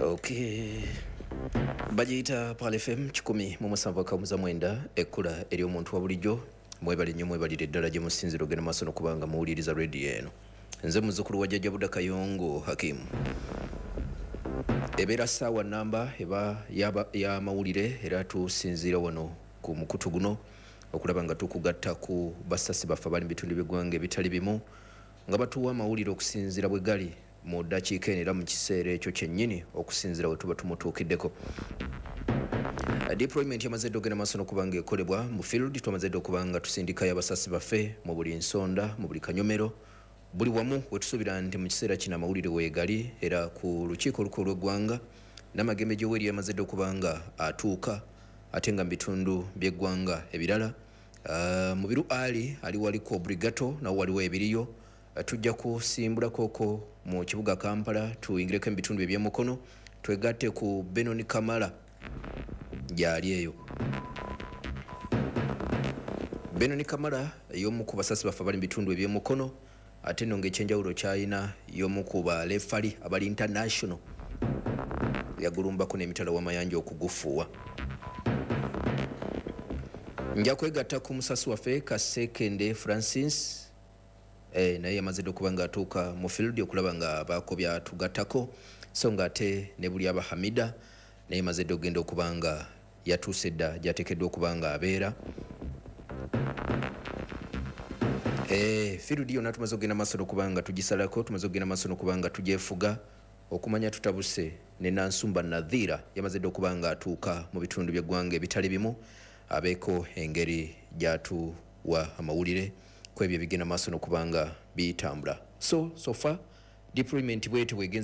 Okay. Bajita Pal FM 107.9 ekkula eri omuntu wa bulijjo mwebali nnyo mwebalire ddala gye musinziro gena maaso n'okubanga muwuliriza radio eno. Nze muzzukulu wa Jjajja Buda Kayongo Hakim. Ebeera ssaawa nnamba eba ya mawulire era tusinziira wano ku mukutu guno okulaba nga tukugatta ku basasi baffe abali mu bitundu by'eggwanga ebitali bimu nga batuwa amawulire okusinziira bwe gali mu ddakiika eno era mu kiseera ekyo kyennyini okusinziira we tuba tumutuukiddeko. Deployment yamaze dda ogenda maaso n'okubanga ekolebwa mu field. Twamaze dda okuba nga tusindikayo abasasi baffe mu buli nsonda mu buli kanyomero buli wamu wetusuubira nti mu kiseera kino amawulire weegali era ku lukiiko olukulu lw'eggwanga n'amagembe gy'oweri yamaze dda okuba nga atuuka ate nga mu bitundu by'eggwanga ebirala mu biru ali waliko Obrigato nawo waliwo ebiriyo. Tujja kusimbulako mu kibuga Kampala tuyingireko mu bitundu eby'emukono twegatte ku Benoni Kamala gyali eyo. Benoni Kamala y'omu ku basasi baffe abali mu bitundu eby'emukono ate nno ng'ekyenjawulo kyalina y'omu ku balefali abali international yagulumbako n'emitala w'amayanja okugufuuwa. Nja kwegatta ku musasi waffe Kasekende Francis naye yamaze dda okuba ng'atuuka mu field okulaba nga baako byatugattako so ng'ate ne buli aba Hamida naye yamaze dda okugenda okuba nga yatuuse dda gy'ateekeddwa okuba nga abeera. Field yonna tumaze okugenda maaso n'okuba nga tugisalako, tumaze okugenda maaso n'okuba nga tugyefuga okumanya tutabuse ne Nansumba Nadhira yamaze dda okuba nga atuuka mu bitundu by'eggwanga ebitali bimu abeeko engeri gy'atuwa amawulire kwebyo ebigenda maaso n'okuba nga bitambula. So far deployment bwete wegenze